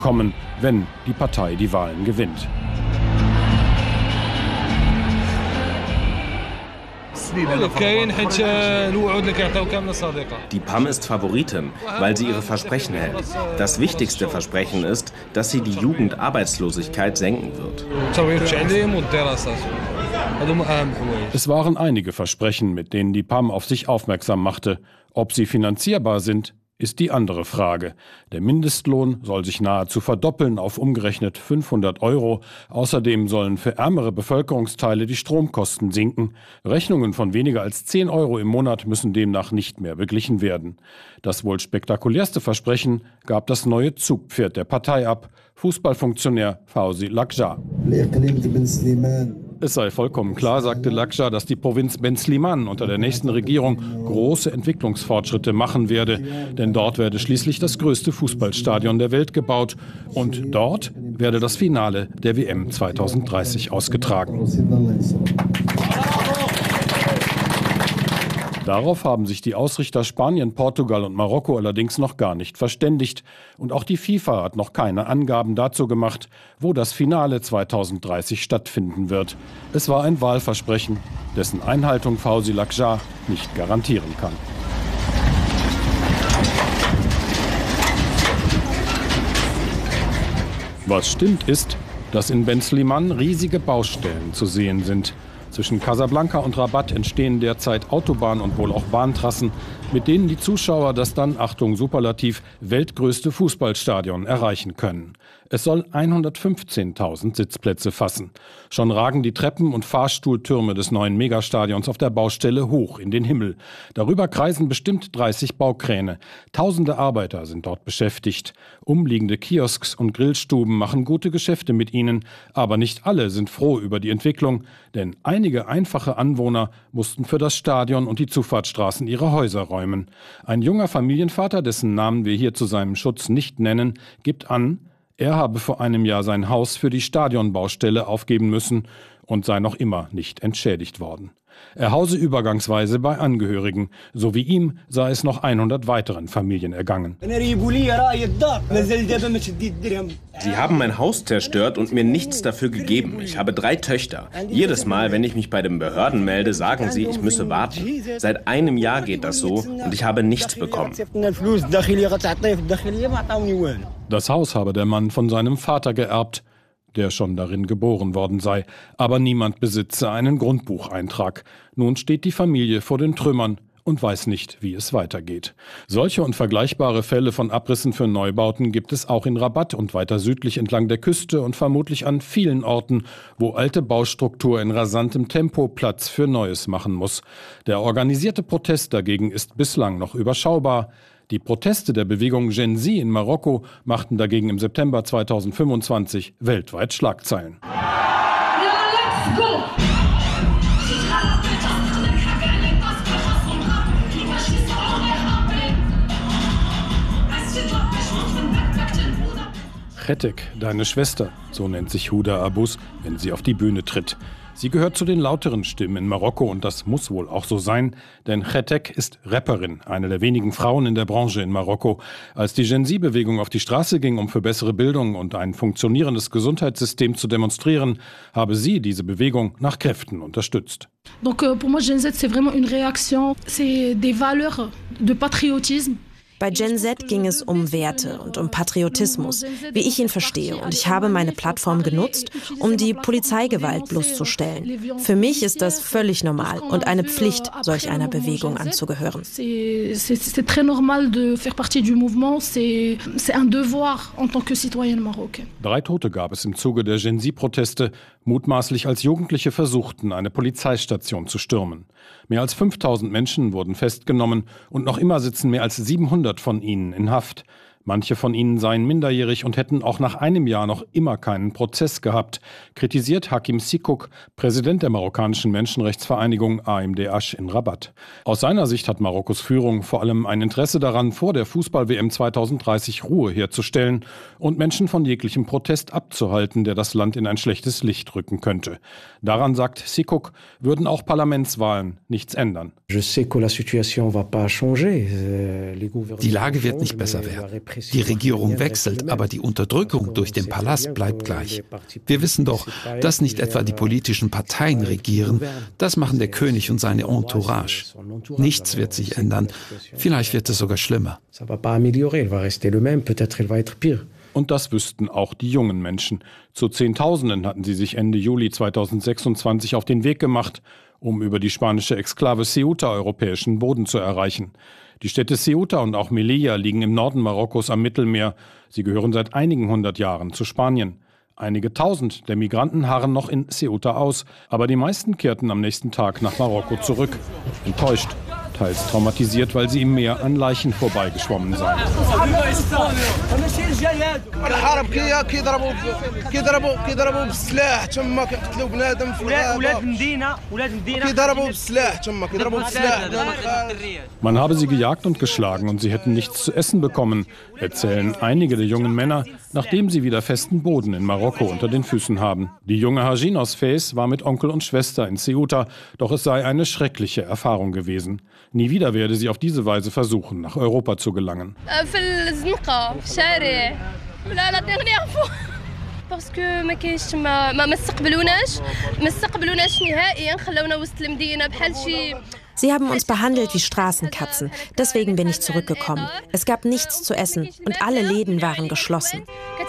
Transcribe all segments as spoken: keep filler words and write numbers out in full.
kommen, wenn die Partei die Wahlen gewinnt. Die P A M ist Favoritin, weil sie ihre Versprechen hält. Das wichtigste Versprechen ist, dass sie die Jugendarbeitslosigkeit senken wird. Es waren einige Versprechen, mit denen die P A M auf sich aufmerksam machte. Ob sie finanzierbar sind, ist die andere Frage. Der Mindestlohn soll sich nahezu verdoppeln auf umgerechnet fünfhundert Euro. Außerdem sollen für ärmere Bevölkerungsteile die Stromkosten sinken. Rechnungen von weniger als zehn Euro im Monat müssen demnach nicht mehr beglichen werden. Das wohl spektakulärste Versprechen gab das neue Zugpferd der Partei ab, Fußballfunktionär Fawzi Lakja. Es sei vollkommen klar, sagte Lakja, dass die Provinz Ben Sliman unter der nächsten Regierung große Entwicklungsfortschritte machen werde. Denn dort werde schließlich das größte Fußballstadion der Welt gebaut. Und dort werde das Finale der W M zweitausenddreißig ausgetragen. Darauf haben sich die Ausrichter Spanien, Portugal und Marokko allerdings noch gar nicht verständigt. Und auch die FIFA hat noch keine Angaben dazu gemacht, wo das Finale zweitausenddreißig stattfinden wird. Es war ein Wahlversprechen, dessen Einhaltung Fawzi Lakja nicht garantieren kann. Was stimmt ist, dass in Ben Sliman riesige Baustellen zu sehen sind. Zwischen Casablanca und Rabat entstehen derzeit Autobahnen und wohl auch Bahntrassen, mit denen die Zuschauer das dann, Achtung Superlativ, weltgrößte Fußballstadion erreichen können. Es soll hundertfünfzehntausend Sitzplätze fassen. Schon ragen die Treppen- und Fahrstuhltürme des neuen Megastadions auf der Baustelle hoch in den Himmel. Darüber kreisen bestimmt dreißig Baukräne. Tausende Arbeiter sind dort beschäftigt. Umliegende Kiosks und Grillstuben machen gute Geschäfte mit ihnen. Aber nicht alle sind froh über die Entwicklung, denn einige einfache Anwohner mussten für das Stadion und die Zufahrtsstraßen ihre Häuser räumen. Ein junger Familienvater, dessen Namen wir hier zu seinem Schutz nicht nennen, gibt an, er habe vor einem Jahr sein Haus für die Stadionbaustelle aufgeben müssen und sei noch immer nicht entschädigt worden. Er hause übergangsweise bei Angehörigen. So wie ihm sei es noch hundert weiteren Familien ergangen. Sie haben mein Haus zerstört und mir nichts dafür gegeben. Ich habe drei Töchter. Jedes Mal, wenn ich mich bei den Behörden melde, sagen sie, ich müsse warten. Seit einem Jahr geht das so und ich habe nichts bekommen. Das Haus habe der Mann von seinem Vater geerbt, der schon darin geboren worden sei. Aber niemand besitze einen Grundbucheintrag. Nun steht die Familie vor den Trümmern und weiß nicht, wie es weitergeht. Solche und vergleichbare Fälle von Abrissen für Neubauten gibt es auch in Rabat und weiter südlich entlang der Küste und vermutlich an vielen Orten, wo alte Baustruktur in rasantem Tempo Platz für Neues machen muss. Der organisierte Protest dagegen ist bislang noch überschaubar. Die Proteste der Bewegung Gen Z in Marokko machten dagegen im September zweitausendfünfundzwanzig weltweit Schlagzeilen. Chetek, deine Schwester, so nennt sich Huda Abus, wenn sie auf die Bühne tritt. Sie gehört zu den lauteren Stimmen in Marokko und das muss wohl auch so sein, denn Chetek ist Rapperin, eine der wenigen Frauen in der Branche in Marokko. Als die Gen Z-Bewegung auf die Straße ging, um für bessere Bildung und ein funktionierendes Gesundheitssystem zu demonstrieren, habe sie diese Bewegung nach Kräften unterstützt. Donc pour moi Gen Z c'est vraiment une réaction, c'est des valeurs de patriotisme. Bei Gen Z ging es um Werte und um Patriotismus, wie ich ihn verstehe. Und ich habe meine Plattform genutzt, um die Polizeigewalt bloßzustellen. Für mich ist das völlig normal und eine Pflicht, solch einer Bewegung anzugehören. C'est très normal de faire partie du mouvement, c'est un devoir en tant que citoyenne marocaine. Drei Tote gab es im Zuge der Gen Z-Proteste, mutmaßlich als Jugendliche versuchten, eine Polizeistation zu stürmen. Mehr als fünftausend Menschen wurden festgenommen und noch immer sitzen mehr als siebenhundert von ihnen in Haft. Manche von ihnen seien minderjährig und hätten auch nach einem Jahr noch immer keinen Prozess gehabt, kritisiert Hakim Sikuk, Präsident der marokkanischen Menschenrechtsvereinigung A M D H in Rabat. Aus seiner Sicht hat Marokkos Führung vor allem ein Interesse daran, vor der Fußball-W M zweitausenddreißig Ruhe herzustellen und Menschen von jeglichem Protest abzuhalten, der das Land in ein schlechtes Licht rücken könnte. Daran, sagt Sikuk, würden auch Parlamentswahlen nichts ändern. Die Lage wird nicht besser werden. Die Regierung wechselt, aber die Unterdrückung durch den Palast bleibt gleich. Wir wissen doch, dass nicht etwa die politischen Parteien regieren, das machen der König und seine Entourage. Nichts wird sich ändern, vielleicht wird es sogar schlimmer. Und das wüssten auch die jungen Menschen. Zu Zehntausenden hatten sie sich Ende Juli zweitausendsechsundzwanzig auf den Weg gemacht, um über die spanische Exklave Ceuta europäischen Boden zu erreichen. Die Städte Ceuta und auch Melilla liegen im Norden Marokkos am Mittelmeer. Sie gehören seit einigen hundert Jahren zu Spanien. Einige Tausend der Migranten harren noch in Ceuta aus, aber die meisten kehrten am nächsten Tag nach Marokko zurück. Enttäuscht, teils traumatisiert, weil sie im Meer an Leichen vorbeigeschwommen seien. Man habe sie gejagt und geschlagen und sie hätten nichts zu essen bekommen, erzählen einige der jungen Männer, nachdem sie wieder festen Boden in Marokko unter den Füßen haben. Die junge Hajin aus Fez war mit Onkel und Schwester in Ceuta, doch es sei eine schreckliche Erfahrung gewesen. Nie wieder werde sie auf diese Weise versuchen, nach Europa zu gelangen. Sie haben uns behandelt wie Straßenkatzen. Deswegen bin ich zurückgekommen. Es gab nichts zu essen und alle Läden waren geschlossen.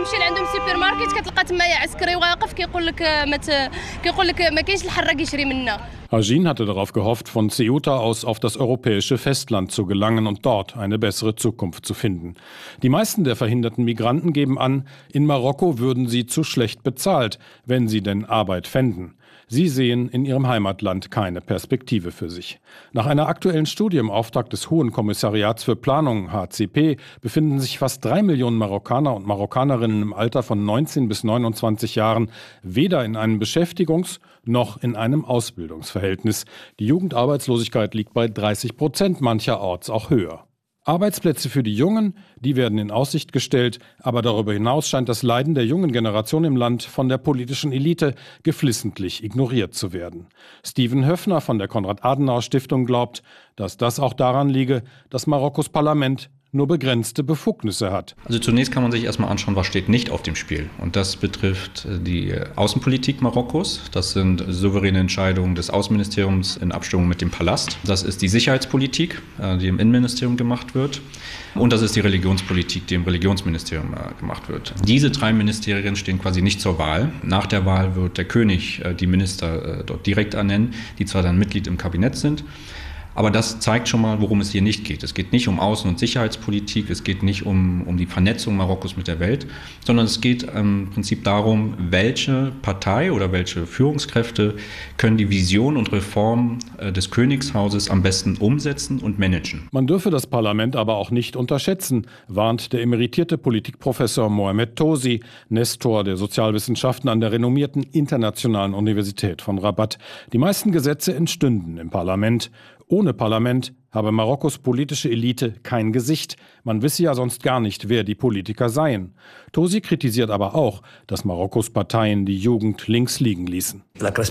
Hajin hatte darauf gehofft, von Ceuta aus auf das europäische Festland zu gelangen und dort eine bessere Zukunft zu finden. Die meisten der verhinderten Migranten geben an, in Marokko würden sie zu schlecht bezahlt, wenn sie denn Arbeit fänden. Sie sehen in ihrem Heimatland keine Perspektive für sich. Nach einer aktuellen Studie im Auftrag des Hohen Kommissariats für Planung, H C P, befinden sich fast drei Millionen Marokkaner und Marokkanerinnen im Alter von neunzehn bis neunundzwanzig Jahren weder in einem Beschäftigungs- noch in einem Ausbildungsverhältnis. Die Jugendarbeitslosigkeit liegt bei dreißig Prozent, mancherorts auch höher. Arbeitsplätze für die Jungen, die werden in Aussicht gestellt, aber darüber hinaus scheint das Leiden der jungen Generation im Land von der politischen Elite geflissentlich ignoriert zu werden. Steven Höffner von der Konrad-Adenauer-Stiftung glaubt, dass das auch daran liege, dass Marokkos Parlament nur begrenzte Befugnisse hat. Also zunächst kann man sich erstmal anschauen, was steht nicht auf dem Spiel. Und das betrifft die Außenpolitik Marokkos. Das sind souveräne Entscheidungen des Außenministeriums in Abstimmung mit dem Palast. Das ist die Sicherheitspolitik, die im Innenministerium gemacht wird. Und das ist die Religionspolitik, die im Religionsministerium gemacht wird. Diese drei Ministerien stehen quasi nicht zur Wahl. Nach der Wahl wird der König die Minister dort direkt ernennen, die zwar dann Mitglied im Kabinett sind. Aber das zeigt schon mal, worum es hier nicht geht. Es geht nicht um Außen- und Sicherheitspolitik, es geht nicht um, um die Vernetzung Marokkos mit der Welt, sondern es geht im Prinzip darum, welche Partei oder welche Führungskräfte können die Vision und Reform des Königshauses am besten umsetzen und managen. Man dürfe das Parlament aber auch nicht unterschätzen, warnt der emeritierte Politikprofessor Mohamed Tosi, Nestor der Sozialwissenschaften an der renommierten Internationalen Universität von Rabat. Die meisten Gesetze entstünden im Parlament. Ohne Parlament habe Marokkos politische Elite kein Gesicht. Man wisse ja sonst gar nicht, wer die Politiker seien. Tosi kritisiert aber auch, dass Marokkos Parteien die Jugend links liegen ließen.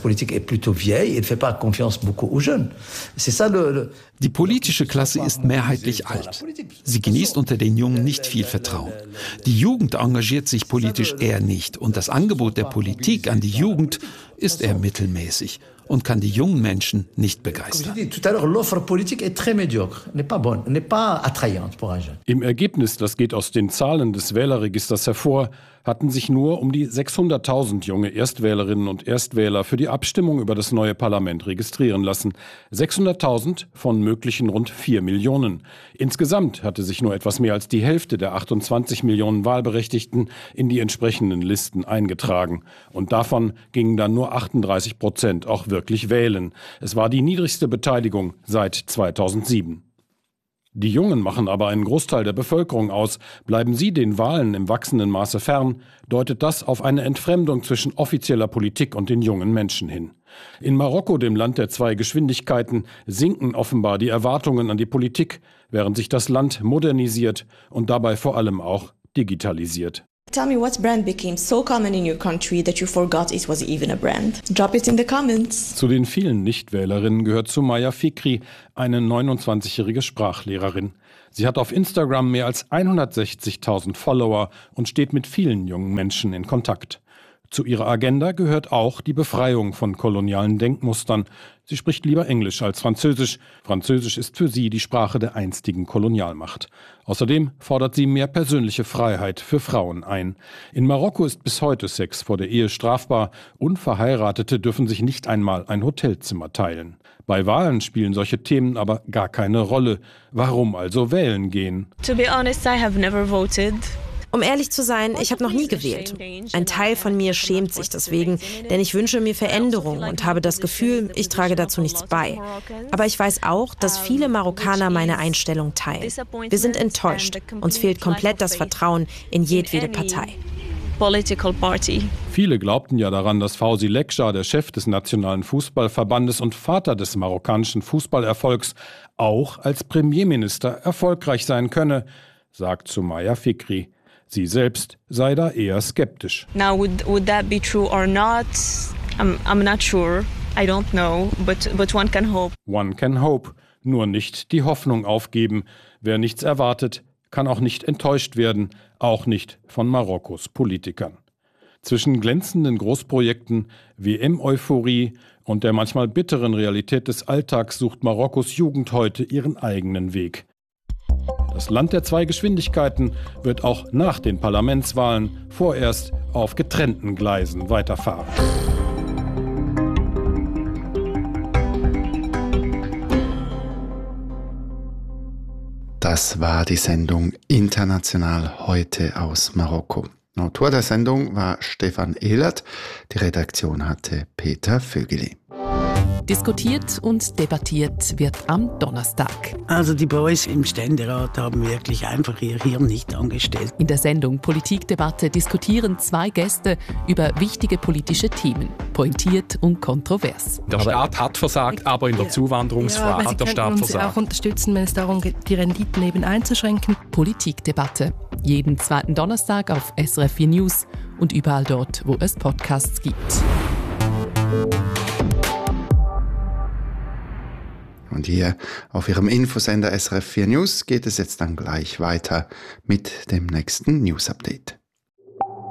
Die politische Klasse ist mehrheitlich alt. Sie genießt unter den Jungen nicht viel Vertrauen. Die Jugend engagiert sich politisch eher nicht. Und das Angebot der Politik an die Jugend ist eher mittelmäßig und kann die jungen Menschen nicht begeistern. Im Ergebnis, das geht aus den Zahlen des Wählerregisters hervor, hatten sich nur um die sechshunderttausend junge Erstwählerinnen und Erstwähler für die Abstimmung über das neue Parlament registrieren lassen. sechshunderttausend von möglichen rund vier Millionen. Insgesamt hatte sich nur etwas mehr als die Hälfte der achtundzwanzig Millionen Wahlberechtigten in die entsprechenden Listen eingetragen. Und davon gingen dann nur achtunddreißig Prozent auch wirklich wählen. Es war die niedrigste Beteiligung seit zweitausendsieben. Die Jungen machen aber einen Großteil der Bevölkerung aus. Bleiben sie den Wahlen im wachsenden Maße fern, deutet das auf eine Entfremdung zwischen offizieller Politik und den jungen Menschen hin. In Marokko, dem Land der zwei Geschwindigkeiten, sinken offenbar die Erwartungen an die Politik, während sich das Land modernisiert und dabei vor allem auch digitalisiert. Tell me what brand became so common in your country that you forgot it was even a brand. Drop it in the comments. Zu den vielen Nichtwählerinnen gehört Sumaya Fikri, eine neunundzwanzigjährige Sprachlehrerin. Sie hat auf Instagram mehr als hundertsechzigtausend Follower und steht mit vielen jungen Menschen in Kontakt. Zu ihrer Agenda gehört auch die Befreiung von kolonialen Denkmustern. Sie spricht lieber Englisch als Französisch. Französisch ist für sie die Sprache der einstigen Kolonialmacht. Außerdem fordert sie mehr persönliche Freiheit für Frauen ein. In Marokko ist bis heute Sex vor der Ehe strafbar. Unverheiratete dürfen sich nicht einmal ein Hotelzimmer teilen. Bei Wahlen spielen solche Themen aber gar keine Rolle. Warum also wählen gehen? To be honest, I have never voted. Um ehrlich zu sein, ich habe noch nie gewählt. Ein Teil von mir schämt sich deswegen, denn ich wünsche mir Veränderung und habe das Gefühl, ich trage dazu nichts bei. Aber ich weiß auch, dass viele Marokkaner meine Einstellung teilen. Wir sind enttäuscht. Uns fehlt komplett das Vertrauen in jedwede Partei. Political party. Viele glaubten ja daran, dass Fawzi Lekja, der Chef des Nationalen Fußballverbandes und Vater des marokkanischen Fußballerfolgs, auch als Premierminister erfolgreich sein könne, sagt Soumaya Fikri. Sie selbst sei da eher skeptisch. Now, would, would that be true or not? I'm, I'm not sure. I don't know, but, but one can hope. One can hope. Nur nicht die Hoffnung aufgeben. Wer nichts erwartet, kann auch nicht enttäuscht werden, auch nicht von Marokkos Politikern. Zwischen glänzenden Großprojekten, W M-Euphorie und der manchmal bitteren Realität des Alltags sucht Marokkos Jugend heute ihren eigenen Weg. Das Land der zwei Geschwindigkeiten wird auch nach den Parlamentswahlen vorerst auf getrennten Gleisen weiterfahren. Das war die Sendung International heute aus Marokko. Autor der Sendung war Stefan Ehlert, die Redaktion hatte Peter Vögeli. Diskutiert und debattiert wird am Donnerstag. Also die Boys im Ständerat haben wirklich einfach ihr Hirn nicht angestellt. In der Sendung Politikdebatte diskutieren zwei Gäste über wichtige politische Themen. Pointiert und kontrovers. Der Staat hat versagt, aber in der Zuwanderungsfrage ja, hat der Staat versagt. Sie auch unterstützen, wenn es darum geht, die Renditen eben einzuschränken. Politikdebatte. Jeden zweiten Donnerstag auf S R F vier News und überall dort, wo es Podcasts gibt. Und hier auf Ihrem Infosender S R F vier News geht es jetzt dann gleich weiter mit dem nächsten News-Update.